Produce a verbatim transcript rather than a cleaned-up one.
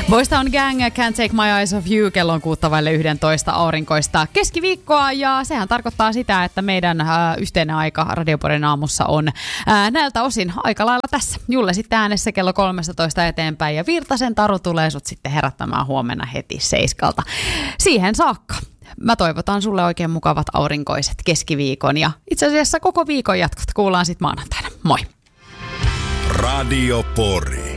Boys Town Gang, Can't Take My Eyes Off You, kello on kuutta vaille yhdentoista aurinkoista keskiviikkoa, ja sehän tarkoittaa sitä, että meidän äh, yhteinen aika Radioporin aamussa on äh, näiltä osin aika lailla tässä. Julle sitten äänessä kello kolmetoista eteenpäin, ja Virtasen Taru tulee sut sitten herättämään huomenna heti seiskalta. Siihen saakka. Mä toivotan sulle oikein mukavat aurinkoiset keskiviikon, ja itse asiassa koko viikon jatkot kuullaan sitten maanantaina. Moi! Radio Pori.